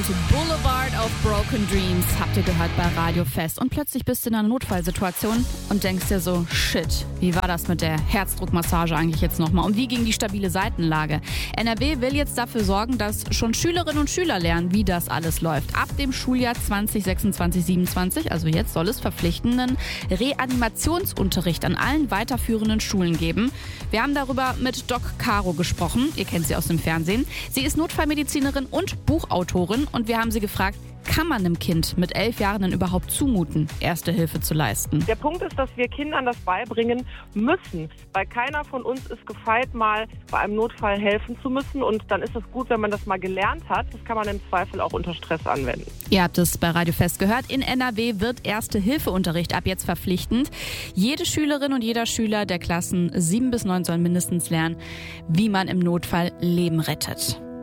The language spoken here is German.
und Boulevard of Broken Dreams habt ihr gehört bei Radio Fest. Und plötzlich bist du in einer Notfallsituation und denkst dir so, shit, wie war das mit der Herzdruckmassage eigentlich jetzt nochmal? Und wie ging die stabile Seitenlage? NRW will jetzt dafür sorgen, dass schon Schülerinnen und Schüler lernen, wie das alles läuft. Ab dem Schuljahr 2026/27, also jetzt, soll es verpflichtenden Reanimationsunterricht an allen weiterführenden Schulen geben. Wir haben darüber mit Doc Caro gesprochen. Ihr kennt sie aus dem Fernsehen. Sie ist Notfallmedizinerin und Buchautorin und wir haben sie gefragt, kann man einem Kind mit 11 Jahren denn überhaupt zumuten, Erste Hilfe zu leisten? Der Punkt ist, dass wir Kindern das beibringen müssen, weil keiner von uns ist gefeit, mal bei einem Notfall helfen zu müssen, und dann ist es gut, wenn man das mal gelernt hat. Das kann man im Zweifel auch unter Stress anwenden. Ihr habt es bei Radio Fest gehört, in NRW wird Erste-Hilfe-Unterricht ab jetzt verpflichtend. Jede Schülerin und jeder Schüler der Klassen 7 bis 9 soll mindestens lernen, wie man im Notfall Leben rettet.